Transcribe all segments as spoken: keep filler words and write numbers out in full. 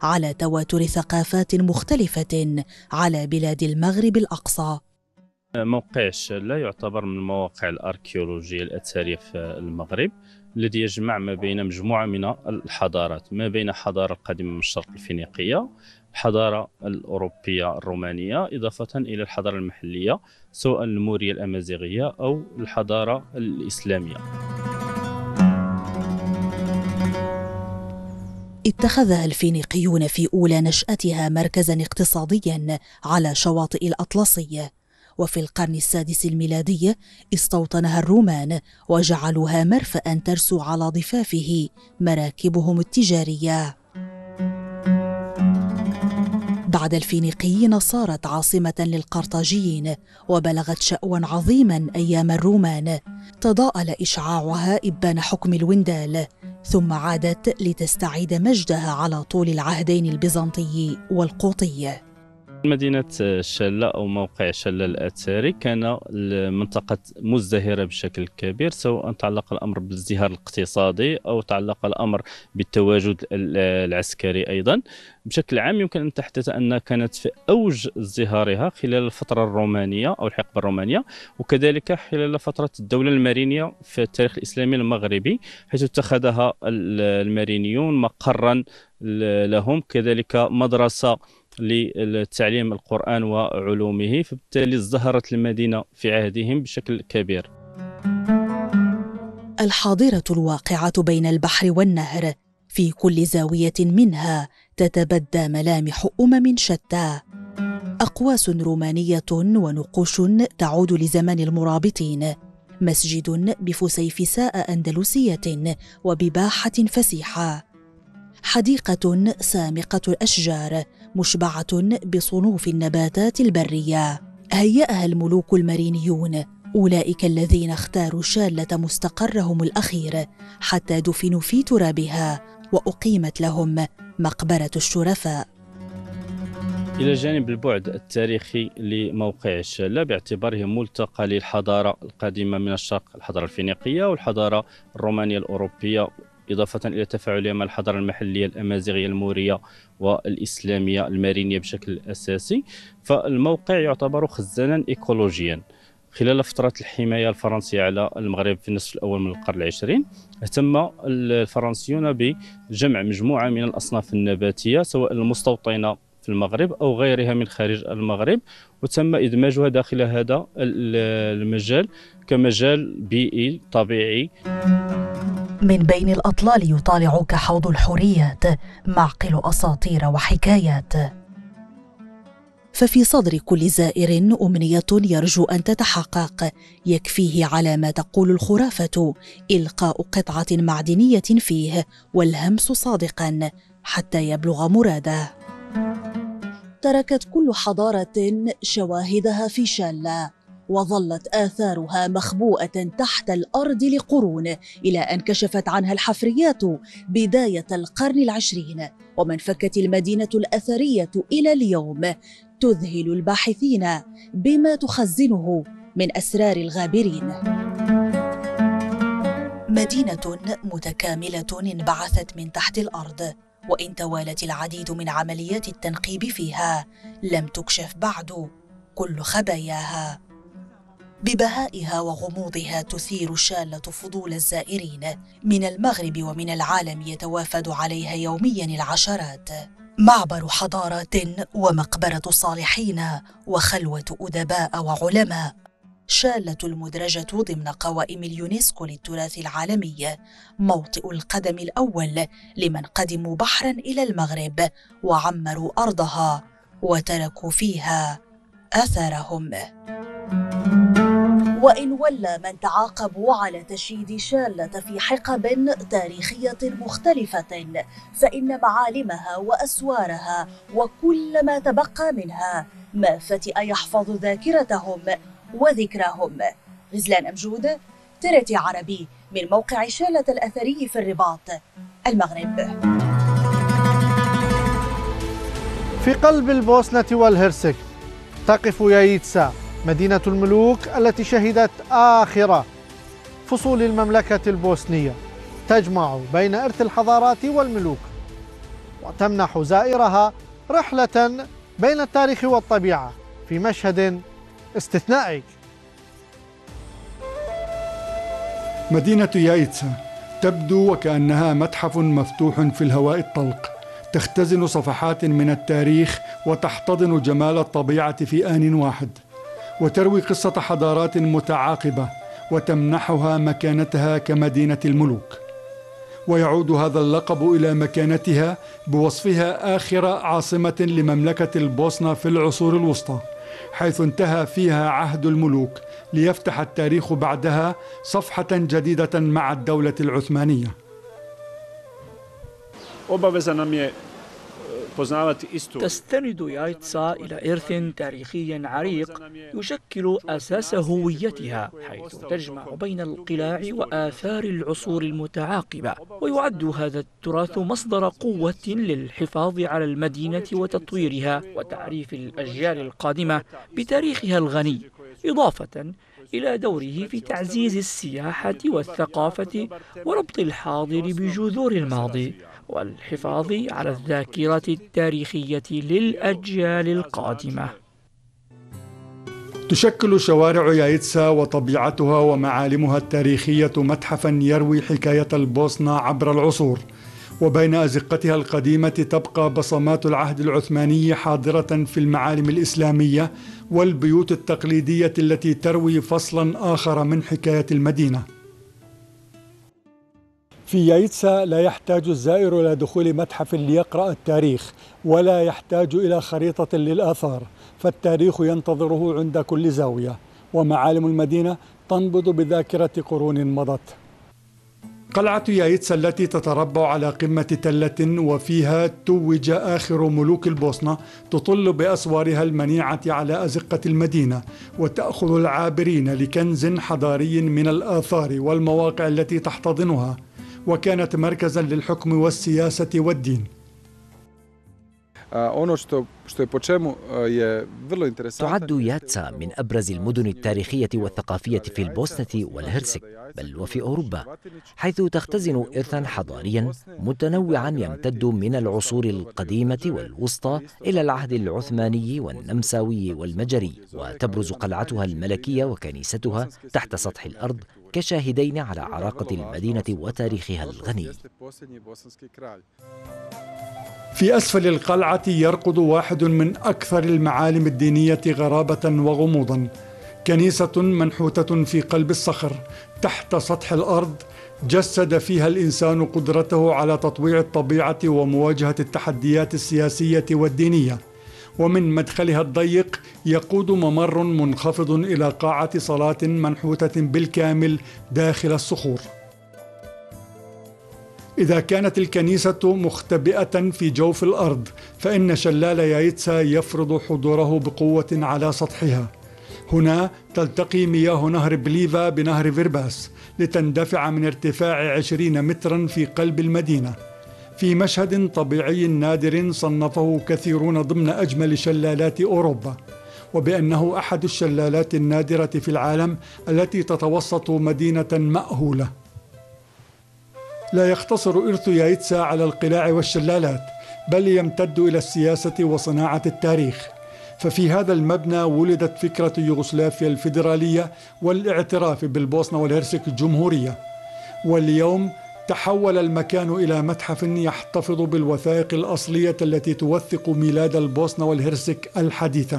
على تواتر ثقافات مختلفة على بلاد المغرب الأقصى. موقع الشالة يعتبر من المواقع الأركيولوجية الأثرية في المغرب، الذي يجمع ما بين مجموعة من الحضارات، ما بين الحضارة القديمة من الشرق الفينيقية، الحضارة الأوروبية الرومانية، إضافة إلى الحضارة المحلية سواء المورية الأمازيغية أو الحضارة الإسلامية. اتخذها الفينيقيون في أولى نشأتها مركزا اقتصاديا على شواطئ الأطلسي، وفي القرن السادس الميلادي استوطنها الرومان وجعلوها مرفأ ترسو على ضفافه مراكبهم التجارية. بعد الفينيقيين صارت عاصمة للقرطاجيين، وبلغت شأوا عظيما أيام الرومان تضاءل إشعاعها إبان حكم الوندال، ثم عادت لتستعيد مجدها على طول العهدين البيزنطي والقوطي. مدينة الشالة أو موقع الشالة الأثري كان منطقة مزدهرة بشكل كبير، سواء تعلق الأمر بالازدهار الاقتصادي أو تعلق الأمر بالتواجد العسكري أيضا. بشكل عام يمكن أن تحدث أنها كانت في أوج ازدهارها خلال الفترة الرومانية أو الحقبة الرومانية، وكذلك خلال فترة الدولة المارينية في التاريخ الإسلامي المغربي، حيث اتخذها المارينيون مقرا لهم، كذلك مدرسة للتعليم القرآن وعلومه، فبالتالي ازدهرت المدينة في عهدهم بشكل كبير. الحاضرة الواقعة بين البحر والنهر في كل زاوية منها تتبدى ملامح أمم شتى، أقواس رومانية ونقوش تعود لزمن المرابطين، مسجد بفسيفساء أندلسية وبباحة فسيحة، حديقة سامقة الأشجار مشبعة بصنوف النباتات البرية. هيأها الملوك المارينيون، أولئك الذين اختاروا شالة مستقرهم الأخير حتى دفنوا في ترابها وأقيمت لهم مقبرة الشرفاء. إلى جانب البعد التاريخي لموقع الشالة باعتباره ملتقى للحضارة القديمة من الشرق، الحضارة الفينيقية والحضارة الرومانية الأوروبية، إضافة إلى تفاعلها مع الحضارة المحلية الأمازيغية المورية والإسلامية المارينية بشكل أساسي، فالموقع يعتبر خزانا إيكولوجيا. خلال فترة الحماية الفرنسية على المغرب في النصف الأول من القرن العشرين، اهتم الفرنسيون بجمع مجموعة من الأصناف النباتية سواء المستوطنة في المغرب أو غيرها من خارج المغرب، وتم إدماجها داخل هذا المجال كمجال بيئي طبيعي. من بين الأطلال يطالعك حوض الحوريات معقل أساطير وحكايات، ففي صدر كل زائر أمنية يرجو أن تتحقق، يكفيه على ما تقول الخرافة إلقاء قطعة معدنية فيه والهمس صادقا حتى يبلغ مراده. تركت كل حضارة شواهدها في شالة، وظلت آثارها مخبوءة تحت الأرض لقرون، إلى أن كشفت عنها الحفريات بداية القرن العشرين، ومن فكت المدينة الأثرية إلى اليوم تذهل الباحثين بما تخزنه من أسرار الغابرين. مدينة متكاملة انبعثت من تحت الأرض، وإن توالت العديد من عمليات التنقيب فيها لم تكشف بعد كل خباياها. ببهائها وغموضها تثير شالة فضول الزائرين من المغرب ومن العالم، يتوافد عليها يوميا العشرات. معبر حضارات ومقبرة صالحين وخلوة أدباء وعلماء، شالة المدرجة ضمن قوائم اليونسكو للتراث العالمي، موطئ القدم الأول لمن قدموا بحرا إلى المغرب وعمروا أرضها وتركوا فيها أثرهم. وإن ولى من تعاقبوا على تشييد شالة في حقب تاريخية مختلفة، فإن معالمها وأسوارها وكل ما تبقى منها ما فتئ يحفظ ذاكرتهم وذكرهم. غزلان أمجود، ترتي عربي، من موقع شالة الأثري في الرباط، المغرب. في قلب البوسنة والهرسك تقف يايتسا، مدينة الملوك التي شهدت آخر فصول المملكة البوسنية، تجمع بين إرث الحضارات والملوك وتمنح زائرها رحلة بين التاريخ والطبيعة في مشهد استثنائي. مدينة يايتسا تبدو وكأنها متحف مفتوح في الهواء الطلق، تختزن صفحات من التاريخ وتحتضن جمال الطبيعة في آن واحد، وتروي قصة حضارات متعاقبة وتمنحها مكانتها كمدينة الملوك. ويعود هذا اللقب إلى مكانتها بوصفها آخر عاصمة لمملكة البوسنة في العصور الوسطى، حيث انتهى فيها عهد الملوك ليفتح التاريخ بعدها صفحة جديدة مع الدولة العثمانية. تستند يايتسا إلى إرث تاريخي عريق يشكل أساس هويتها، حيث تجمع بين القلاع وآثار العصور المتعاقبة، ويعد هذا التراث مصدر قوة للحفاظ على المدينة وتطويرها وتعريف الأجيال القادمة بتاريخها الغني، إضافة إلى دوره في تعزيز السياحة والثقافة وربط الحاضر بجذور الماضي والحفاظ على الذاكرة التاريخية للأجيال القادمة. تشكل شوارع يايتسا وطبيعتها ومعالمها التاريخية متحفا يروي حكاية البوسنة عبر العصور، وبين أزقتها القديمة تبقى بصمات العهد العثماني حاضرة في المعالم الإسلامية والبيوت التقليدية التي تروي فصلا آخر من حكاية المدينة. في يايتسا لا يحتاج الزائر إلى دخول متحف ليقرأ التاريخ، ولا يحتاج إلى خريطة للآثار، فالتاريخ ينتظره عند كل زاوية، ومعالم المدينة تنبض بذاكرة قرون مضت. قلعة يايتسا التي تتربع على قمة تلة وفيها توج آخر ملوك البوسنة تطل بأسوارها المنيعة على أزقة المدينة، وتأخذ العابرين لكنز حضاري من الآثار والمواقع التي تحتضنها، وكانت مركزا للحكم والسياسة والدين. تعد ياتسا من أبرز المدن التاريخية والثقافية في البوسنة والهرسك بل وفي أوروبا، حيث تختزن إرثا حضاريا متنوعا يمتد من العصور القديمة والوسطى إلى العهد العثماني والنمساوي والمجري، وتبرز قلعتها الملكية وكنيستها تحت سطح الأرض كشاهدين على عراقة المدينة وتاريخها الغني. في أسفل القلعة يرقد واحد من أكثر المعالم الدينية غرابة وغموضا، كنيسة منحوتة في قلب الصخر تحت سطح الأرض، جسد فيها الإنسان قدرته على تطويع الطبيعة ومواجهة التحديات السياسية والدينية. ومن مدخلها الضيق يقود ممر منخفض إلى قاعة صلاة منحوتة بالكامل داخل الصخور. إذا كانت الكنيسة مختبئة في جوف الأرض، فإن شلال يايتسا يفرض حضوره بقوة على سطحها. هنا تلتقي مياه نهر بليفا بنهر فيرباس لتندفع من ارتفاع عشرين مترا في قلب المدينة، في مشهد طبيعي نادر صنفه كثيرون ضمن أجمل شلالات أوروبا، وبأنه أحد الشلالات النادرة في العالم التي تتوسط مدينة مأهولة. لا يقتصر إرث يايتسا على القلاع والشلالات، بل يمتد إلى السياسة وصناعة التاريخ، ففي هذا المبنى ولدت فكرة يوغوسلافيا الفيدرالية والاعتراف بالبوسنة والهرسك الجمهورية، واليوم تحول المكان إلى متحف يحتفظ بالوثائق الأصلية التي توثق ميلاد البوسنة والهرسك الحديثة.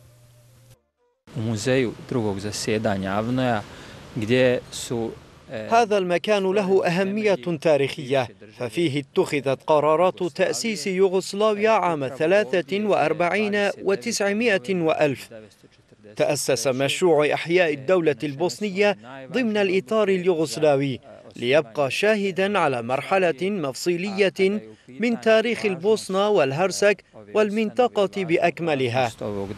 هذا المكان له أهمية تاريخية، ففيه اتخذت قرارات تأسيس يوغوسلافيا عام ثلاثة وأربعين وتسعمائة وألف. تأسس مشروع إحياء الدولة البوسنية ضمن الإطار اليوغوسلاوي، ليبقى شاهدا على مرحلة مفصلية من تاريخ البوسنة والهرسك والمنطقة بأكملها.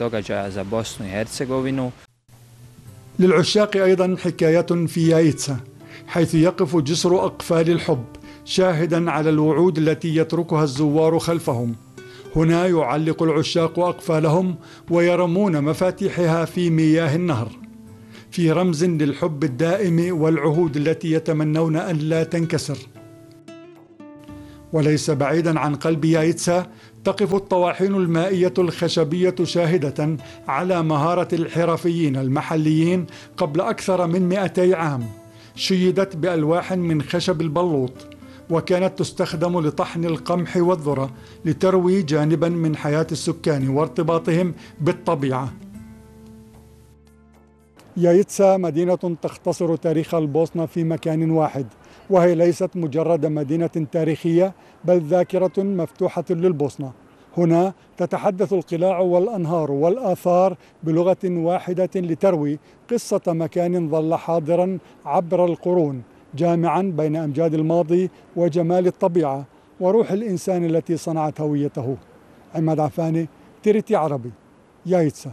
للعشاق أيضا حكاية في يايتسا، حيث يقف جسر أقفال الحب شاهدا على الوعود التي يتركها الزوار خلفهم. هنا يعلق العشاق أقفالهم ويرمون مفاتيحها في مياه النهر، في رمز للحب الدائم والعهود التي يتمنون أن لا تنكسر. وليس بعيدا عن قلب يايتسا تقف الطواحين المائية الخشبية شاهدة على مهارة الحرفيين المحليين قبل أكثر من مئتي عام. شيدت بألواح من خشب البلوط، وكانت تستخدم لطحن القمح والذرة لتروي جانبا من حياة السكان وارتباطهم بالطبيعة. يايتسا مدينة تختصر تاريخ البوسنة في مكان واحد، وهي ليست مجرد مدينة تاريخية بل ذاكرة مفتوحة للبوسنة. هنا تتحدث القلاع والأنهار والآثار بلغة واحدة لتروي قصة مكان ظل حاضرا عبر القرون، جامعا بين أمجاد الماضي وجمال الطبيعة وروح الإنسان التي صنعت هويته. عماد عفاني، تيريتي عربي، يايتسا.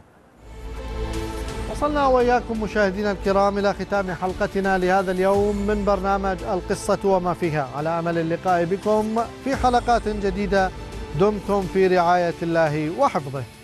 وصلنا وإياكم مشاهدينا الكرام إلى ختام حلقتنا لهذا اليوم من برنامج القصة وما فيها، على أمل اللقاء بكم في حلقات جديدة. دمتم في رعاية الله وحفظه.